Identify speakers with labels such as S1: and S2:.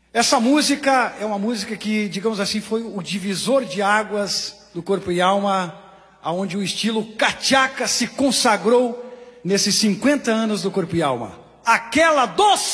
S1: Essa música é uma música que, digamos assim, foi o divisor de águas do Corpo e Alma, aonde o estilo cachaca se consagrou nesses 50 anos do Corpo e Alma. Aquela doce